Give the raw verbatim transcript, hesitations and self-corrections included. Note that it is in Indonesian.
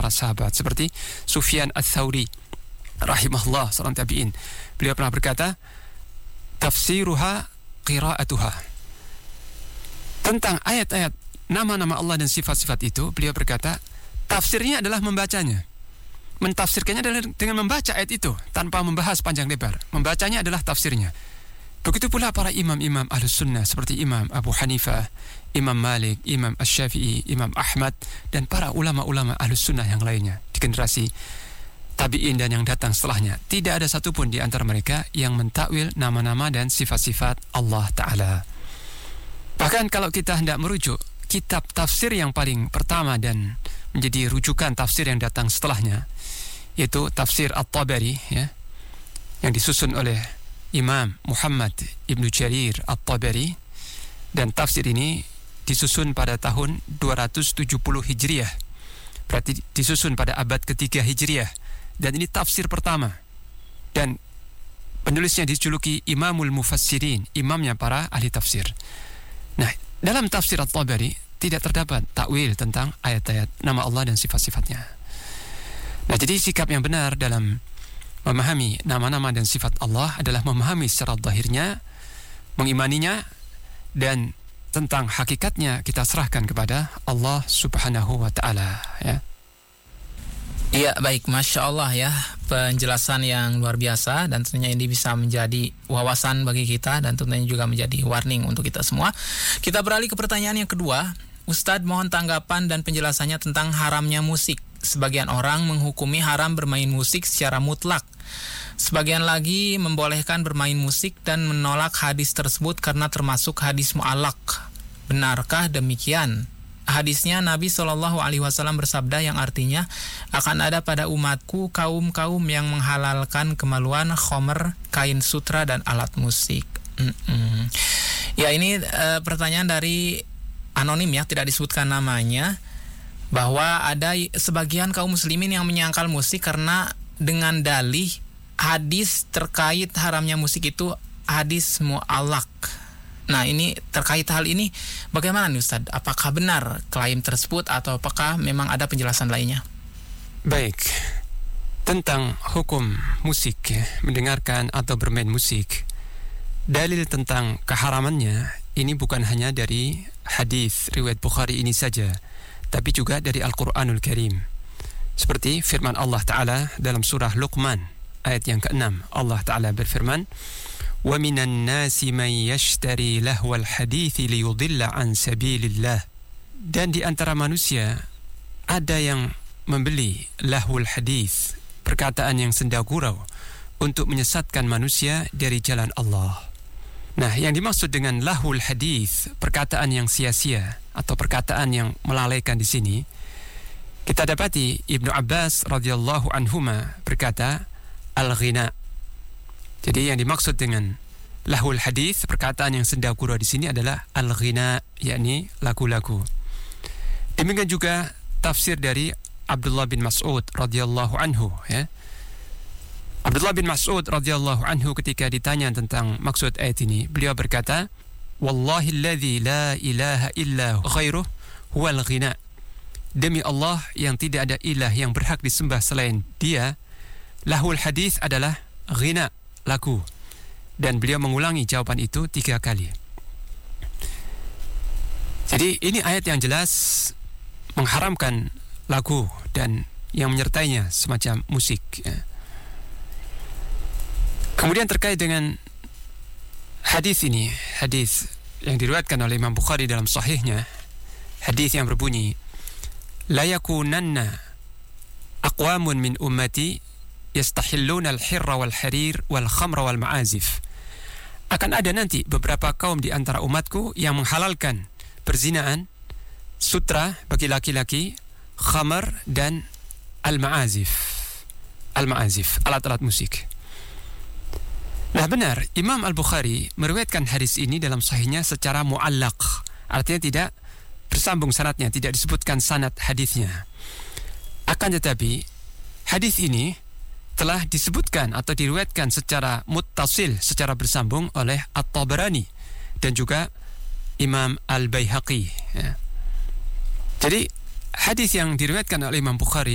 para sahabat seperti Sufyan Ats-Tsauri rahimahullah, seorang tabi'in. Beliau pernah berkata, tafsiruha qira'atuha. Tentang ayat-ayat nama-nama Allah dan sifat-sifat itu, beliau berkata, tafsirnya adalah membacanya. Mentafsirkannya adalah dengan membaca ayat itu tanpa membahas panjang lebar. Membacanya adalah tafsirnya. Begitu pula para imam-imam Ahlus Sunnah seperti Imam Abu Hanifah, Imam Malik, Imam Asy-Syafi'i, Imam Ahmad, dan para ulama-ulama Ahlus Sunnah yang lainnya di generasi tabi'in dan yang datang setelahnya. Tidak ada satupun di antara mereka yang mentakwil nama-nama dan sifat-sifat Allah Ta'ala. Bahkan kalau kita hendak merujuk kitab tafsir yang paling pertama dan menjadi rujukan tafsir yang datang setelahnya, yaitu tafsir At-Tabari, ya, yang disusun oleh Imam Muhammad Ibnu Jarir At-Tabari, dan tafsir ini disusun pada tahun dua ratus tujuh puluh Hijriah, berarti disusun pada abad ketiga Hijriah, dan ini tafsir pertama, dan penulisnya dijuluki Imamul Mufassirin, imamnya para ahli tafsir. Nah, dalam tafsir At-Tabari tidak terdapat takwil tentang ayat-ayat nama Allah dan sifat-sifatnya. Nah, jadi sikap yang benar dalam memahami nama-nama dan sifat Allah adalah memahami secara zahirnya, mengimaninya, dan tentang hakikatnya kita serahkan kepada Allah Subhanahu wa Ta'ala, ya. Iya, baik, Masya Allah ya, penjelasan yang luar biasa, dan tentunya ini bisa menjadi wawasan bagi kita dan tentunya juga menjadi warning untuk kita semua. Kita beralih ke pertanyaan yang kedua. Ustadz, mohon tanggapan dan penjelasannya tentang haramnya musik. Sebagian orang menghukumi haram bermain musik secara mutlak. Sebagian lagi membolehkan bermain musik dan menolak hadis tersebut karena termasuk hadis mu'allaq. Benarkah demikian? Hadisnya Nabi shallallahu alaihi wasallam bersabda yang artinya, akan ada pada umatku kaum-kaum yang menghalalkan kemaluan, khomer, kain sutra, dan alat musik. Mm-mm. Ya, ini uh, pertanyaan dari anonim ya, tidak disebutkan namanya, bahwa ada sebagian kaum muslimin yang menyangkal musik karena dengan dalih hadis terkait haramnya musik itu hadis mu'allaq. Nah, ini terkait hal ini bagaimana nih Ustadz? Apakah benar klaim tersebut atau apakah memang ada penjelasan lainnya? Baik, tentang hukum musik, ya, mendengarkan atau bermain musik, dalil tentang keharamannya ini bukan hanya dari hadis riwayat Bukhari ini saja, tapi juga dari Al-Quranul Karim. Seperti firman Allah Ta'ala dalam surah Luqman ayat yang keenam, Allah Ta'ala berfirman, وَمِنَ النَّاسِ مَنْ يَشْتَرِي لَهْوَ الْحَدِيثِ لِيُضِلَّ عَنْ سَبِيلِ اللَّهِ. Dan di antara manusia ada yang membeli lahwul hadith, perkataan yang senda gurau, untuk menyesatkan manusia dari jalan Allah. Nah, yang dimaksud dengan lahwul hadith, perkataan yang sia-sia atau perkataan yang melalaikan di sini, kita dapati Ibnu Abbas radhiyallahu anhuma berkata al-ghina. Jadi yang dimaksud dengan lahul hadis, perkataan yang senda gurau di sini adalah al-ghina, yakni lagu-lagu. Demikian juga tafsir dari Abdullah bin Mas'ud radhiyallahu anhu, ya. Abdullah bin Mas'ud radhiyallahu anhu ketika ditanya tentang maksud ayat ini, beliau berkata, "Wallahi alladzi la ilaha illa ghairuh huwal ghina." Demi Allah yang tidak ada ilah yang berhak disembah selain Dia, lahul hadis adalah ghina, lagu. Dan beliau mengulangi jawaban itu tiga kali. Jadi ini ayat yang jelas mengharamkan lagu dan yang menyertainya semacam musik, ya. Kemudian terkait dengan hadis ini, hadis yang diriwayatkan oleh Imam Bukhari dalam sahihnya, hadis yang berbunyi, la yakunanna aqwamun min ummati yastahilluna al-hirra wal-harir wal-khamra wal-ma'azif. Akan ada nanti beberapa kaum di antara umatku yang menghalalkan perzinaan, sutra bagi laki-laki, khamar, dan al-ma'azif. Al-ma'azif, alat-alat musik. Nah, benar, Imam Al-Bukhari meriwayatkan hadis ini dalam sahihnya secara mu'allaq. Artinya tidak bersambung sanadnya, tidak disebutkan sanad hadisnya. Akan tetapi hadis ini telah disebutkan atau diriwayatkan secara muttasil, secara bersambung oleh At-Tabarani dan juga Imam Al-Baihaqi, ya. Jadi hadis yang diriwayatkan oleh Imam Bukhari